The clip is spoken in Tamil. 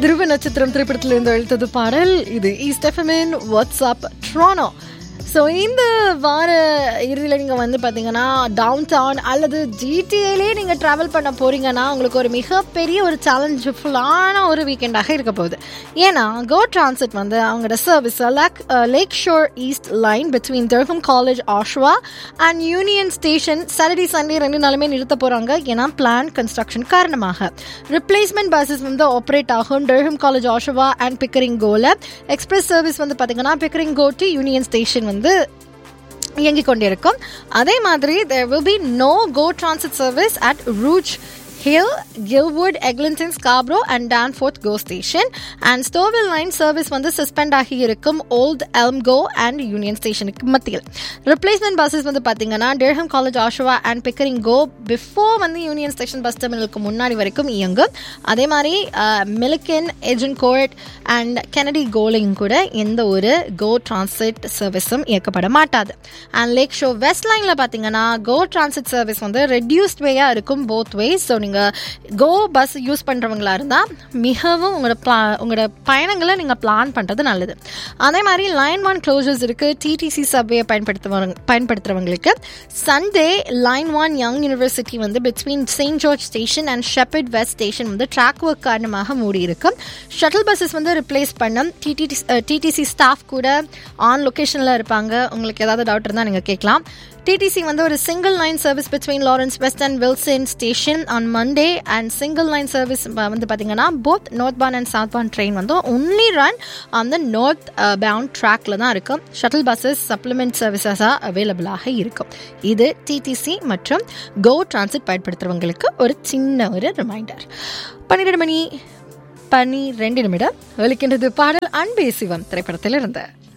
துருவ நட்சத்திரம் திரைப்படத்திலிருந்து எழுத்தது பாடல். இது ஈஸ்ட் எஃப்எம்மின் வாட்ஸ்அப் ட்ரானோ. ஸோ இந்த வார இறுதியில் நீங்கள் வந்து பார்த்தீங்கன்னா டவுன் டவுன் அல்லது ஜிடிஏலே நீங்கள் ட்ராவல் பண்ண போகிறீங்கன்னா உங்களுக்கு ஒரு மிகப்பெரிய ஒரு சேலஞ்சுஃபுல்லான ஒரு வீக்கெண்டாக இருக்க போகுது. ஏன்னா கோ டிரான்சிட் வந்து அவங்களோட service lakh sure east line between Durham college ஆஷ்வா and union station Saturday Sunday 2 நாளுமே நிறுத்த போகிறாங்க. ஏன்னா பிளான் கன்ஸ்ட்ரக்ஷன் காரணமாக ரிப்ளேஸ்மெண்ட் பஸ்ஸஸ் வந்து ஆப்ரேட் ஆகும் டர்ஹம் காலேஜ் ஆஷ்வா அண்ட் பிக்கரிங் கோவில். எக்ஸ்பிரஸ் சர்வீஸ் வந்து பார்த்தீங்கன்னா Pickering go to union station வந்து இயங்கிக் கொண்டிருக்கும். அதே மாதிரி there will be no go transit service at Rouge Hill, Gilwood, Eglinton, Scarborough and Danforth Go Station. And Stowell Line service வந்து suspend ஆகி இருக்கும் Old Elm Go and Union Stationக்கு மத்தியில். Replacement buses வந்து பார்த்தீங்கன்னா Durham College Oshawa and Pickering Go before வந்து Union Station bus terminalக்கு முன்னாடி வரைக்கும் இயங்கும். அதே மாதிரி Milliken, Agincourt and Kennedy Goling கூட எந்த ஒரு Go Transit சர்வீஸும் இயக்கப்பட மாட்டாது. And Lake Shore West Lineல பார்த்தீங்கன்னா Go Transit service வந்து reduced way இருக்கும் both ways. So கோ பஸ் யூஸ் பண்ணுறவங்களா இருந்தால் மிகவும் உங்களோட பயணங்களை நீங்கள் பிளான் பண்ணுறது நல்லது. அதே மாதிரி லைன் 1 க்ளோசர்ஸ் இருக்குது. DTC subway பயன்படுத்துகிறவங்களுக்கு Sunday line 1 young university வந்து between Saint George station and shepherd west station வந்து ட்ராக் ஒர்க் காரணமாக மூடி இருக்கும். ஷட்டில் பஸ்ஸஸ் வந்து ரிப்ளேஸ் பண்ணும். டிடிசி ஸ்டாஃப் கூட ஆன் லொக்கேஷனில் இருப்பாங்க. உங்களுக்கு ஏதாவது டவுட் இருந்தால் நீங்கள் கேட்கலாம். TTC வந்து ஒரு single line service between Lawrence west and Wilson station on Monday and single line service வந்து பார்த்தீங்கன்னா both north bound and south bound train வந்து only run on the north bound ட்ராக்ல தான் இருக்கும். ஷட்டில் பஸ்ஸஸ் சப்ளிமெண்ட் சர்வீசஸாக அவைலபிளாக இருக்கும். இது TTC மற்றும் கோ டிரான்சிட் பயன்படுத்துகிறவங்களுக்கு ஒரு சின்ன ஒரு ரிமைண்டர். 12 மணி 12 நிமிடம் ஒலிக்கின்றது பாடல் அன்பே சிவம் திரைப்படத்தில் இருந்து.